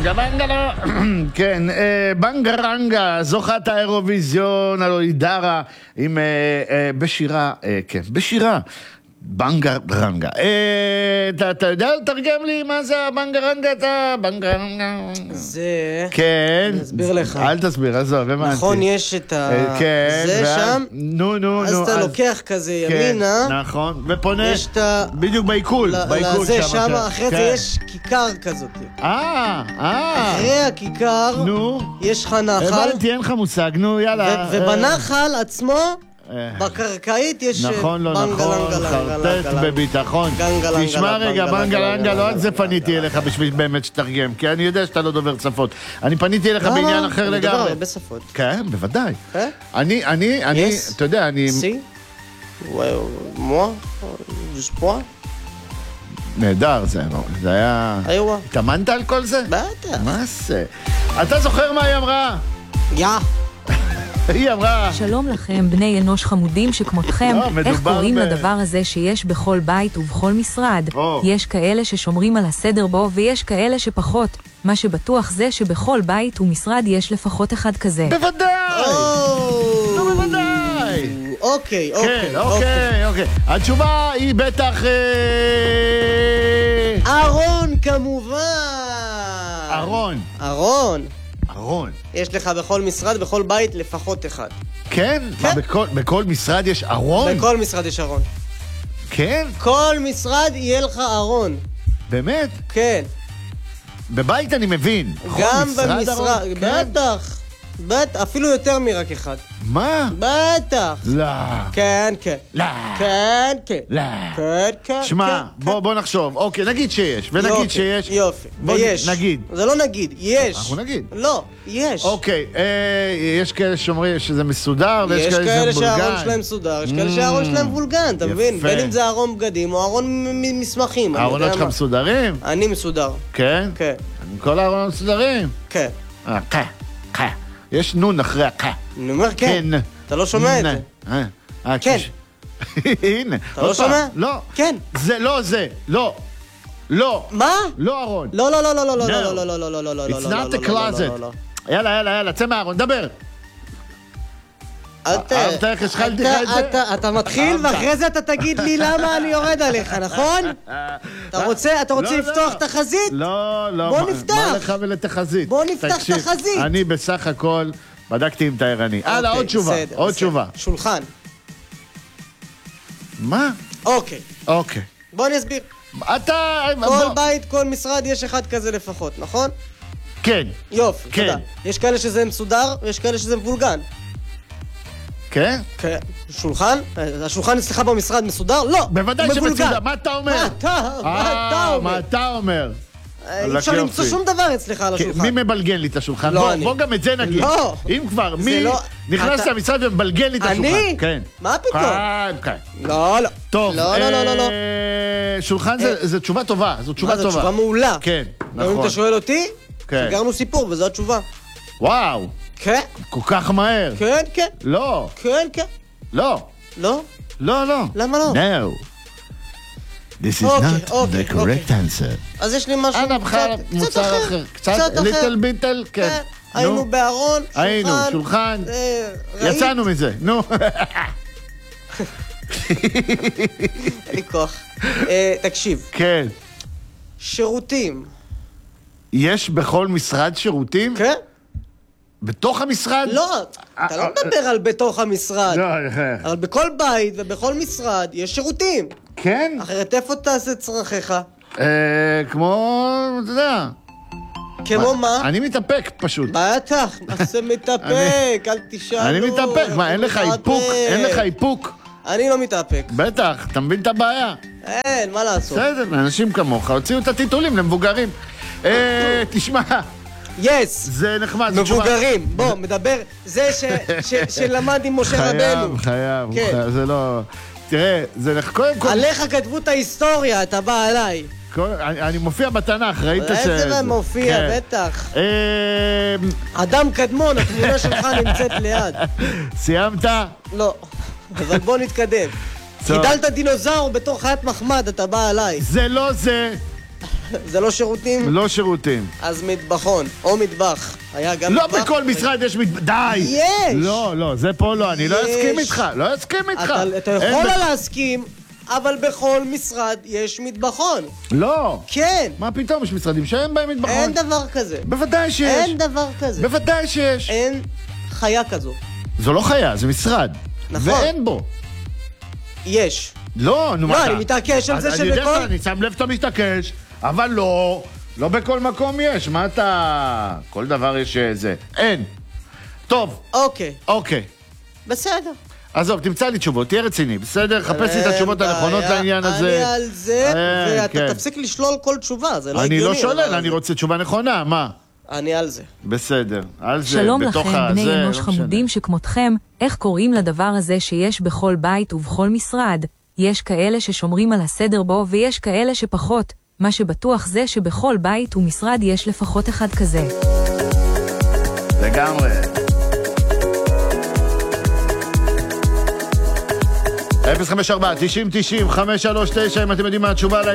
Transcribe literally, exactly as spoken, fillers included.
בנגה בנגה לא. כן, בנגה רנגה, זוכת האירוויזיון, הלוא היא דרה, עם בשירה, כן, בשירה. בנגה רנגה. אתה יודע לתרגם לי מה זה הבנגה רנגה? אתה בנגה רנגה. זה... כן. אני אסביר לך. אל תסביר, עזוב, הבנתי. נכון, יש את ה... זה שם. נו, נו, נו. אז אתה לוקח כזה ימינה. נכון, ופונה. יש את ה... בדיוק בעיכול. בעיכול זה שם, אחרי זה יש כיכר כזאת. אה, אה. אחרי הכיכר, יש לך נחל. הבנתי, אין לך מושג, נו, יאללה. ובנחל עצמו... בקרקעית יש נכון, לא נכון, חרטט בביטחון. תשמע רגע, בנגה לנגה, לא על זה פניתי אליך בשביל באמת שתרגם, כי אני יודע שאתה לא דובר שפות. אני פניתי אליך בעניין אחר לגמרי. אני מדבר הרבה שפות. כן, בוודאי. אני, אני, אני, אתה יודע, אני... סי? מואה? ז'ספואה? נהדר, זה היה... איואה. התאמנת על כל זה? בטח. מה זה? אתה זוכר מה היא אמרה? יא. היא אמרה... שלום לכם, בני אנוש חמודים שכמותכם, לא, איך קוראים ב... לדבר הזה שיש בכל בית ובכל משרד? או. יש כאלה ששומרים על הסדר בו ויש כאלה שפחות. מה שבטוח זה שבכל בית ומשרד יש לפחות אחד כזה. בוודאי! או. לא, בוודאי! אוקיי, אוקיי. כן, אוקיי, אוקיי. התשובה היא בטח... ארון כמובן! ארון. ארון. ארון. יש לך בכל משרד, בכל בית, לפחות אחד. כן? כן. מה, בכל, בכל משרד יש ארון? בכל משרד יש ארון. כן? כל משרד יהיה לך ארון. באמת? כן. בבית אני מבין. גם במשרד, בטח. בטח, אפילו יותר מרק אחד. מה? בטח. לא. כן, כן. לא. כן, כן. לא. כן, כן. שמע, בוא, בוא נחשוב. אוקיי, נגיד שיש, ונגיד יופי, שיש. יופי, בוא ויש. נגיד. זה לא נגיד, יש. אנחנו נגיד. לא, יש. אוקיי, אה, יש כאלה שאומרים שזה מסודר, ויש כאלה שזה יש כאלה שהארון שלהם מסודר, יש כאלה שהארון שלהם וולגן, אתה מבין? בין אם זה ארון בגדים או ארון מסמכים. הארונות שלך מסודרים? אני מסודר. כן? כן. כל הארונות מסודרים? כן. אה, כן, כן. יש נון אחרי הכ. אני אומר כן. אתה לא שומע את זה. כן. הנה. אתה לא שומע? לא. כן. זה לא זה. לא. לא. מה? לא ארון. לא, לא, לא, לא, לא, לא, לא, לא, לא, לא, לא, לא, It's not a closet. יאללה, יאללה, יאללה, צא מהארון, דבר. אהבת איך השחלתי לך את זה? אתה מתחיל ואחרי זה אתה תגיד לי למה אני יורד עליך, נכון? אתה רוצה לפתוח את החזית? לא, לא. בוא נפתח. מה לך ולתחזית? בוא נפתח את החזית. אני בסך הכל בדקתי אם אתה ערני. הלאה, עוד תשובה. עוד תשובה. שולחן. מה? אוקיי. אוקיי. בוא נסביר. אתה... כל בית, כל משרד, יש אחד כזה לפחות, נכון? כן. יופי, תודה. יש כאלה שזה מסודר, ויש כאלה שזה מבולגן. כן? כן. שולחן? השולחן אצלך במשרד מסודר? לא! בוודאי שמסודר. מה אתה אומר? מה אתה? מה אתה אומר? מה אתה אומר? אי אפשר למצוא שום דבר אצלך על השולחן. מי מבלגן לי את השולחן? בוא גם את זה נגיד. לא. אם כבר, מי נכנס למשרד ומבלגן לי את השולחן? אני? כן. מה פתאום? כן. לא, לא. טוב. לא, לא, לא, לא. שולחן זה תשובה טובה. זו תשובה טובה. זו תשובה מעולה. כן, נכון. אם אתה שואל אותי, כן. סגרנו סיפור וזו התשובה. וואו. כן. כל כך מהר. כן, כן. לא. כן, כן. לא. לא? לא, לא. למה לא? No. This is not the correct answer. אז יש לי משהו קצת אחר. קצת ליטל ביטל, כן. היינו בארון, שולחן. היינו, שולחן. יצאנו מזה, נו. אין לי כוח. תקשיב. כן. שירותים. יש בכל משרד שירותים? כן. בתוך המשרד? לא, אתה לא מדבר על בתוך המשרד. לא, אבל בכל בית ובכל משרד יש שירותים. כן? אחרת איפה תעשה צרכיך? כמו, אתה יודע. כמו מה? אני מתאפק פשוט. בטח, מה זה מתאפק? אל תשאלו. אני מתאפק, מה, אין לך איפוק? אין לך איפוק? אני לא מתאפק. בטח, אתה מבין את הבעיה? אין, מה לעשות? בסדר, אנשים כמוך, הוציאו את הטיטולים למבוגרים. תשמע. יס. זה נחמד. מבוגרים. בוא, מדבר, זה שלמד עם משה רבנו. חייב, חייב. זה לא... תראה, זה נחמד. עליך כתבו את ההיסטוריה, אתה בא עליי. אני מופיע בתנ"ך, ראית ש... איזה מופיע, בטח. אדם קדמון, התמונה שלך נמצאת ליד. סיימת? לא, אבל בוא נתקדם. גידלת דינוזאור בתור חיית מחמד, אתה בא עליי. זה לא זה. זה לא שירותים? לא שירותים. אז מטבחון, או מטבח. היה גם לא מטבח. בכל משרד יש מטבח, די! יש! לא, לא, זה פה לא, אני לא יש. אסכים איתך, לא אסכים איתך. אתה, אתה אין יכול ב- להסכים, אבל בכל משרד יש מטבחון. לא. כן. מה פתאום, יש משרדים שאין בהם מטבחון? אין דבר כזה. בוודאי שיש. אין דבר כזה. בוודאי שיש. אין חיה כזו. זו לא חיה, זה משרד. נכון. ואין בו. יש. לא, נו מה לא, אתה? אני מתעקש על אז זה אני יודע שבכל... שאני שם לב שאתה מתעקש, אבל לא, לא בכל מקום יש. מה אתה... כל דבר יש זה. אין. טוב, אוקיי, אוקיי. בסדר. עזוב, תמצא לי תשובות, תהיה רציני, בסדר? חפש לי את התשובות אין הנכונות בעיה, לעניין הזה. אני על זה, אה, ואתה כן. תפסיק לשלול כל תשובה, זה לא אני הגיוני. לא שולל, הדבר אני הזה. רוצה תשובה נכונה, מה? אני על זה. בסדר, על זה, שלום בתוך לכם, הזה, בני לא אנוש משנה. חמודים שכמותכם, איך קוראים לדבר הזה שיש בכל בית ובכל משרד? יש כאלה ששומרים על הסדר בו ויש כאלה שפחות. מה שבטוח זה שבכל בית ומשרד יש לפחות אחד כזה. לגמרי. אפס חמש ארבע תשעים תשעים חמש שלוש תשע אם אתם יודעים מה התשובה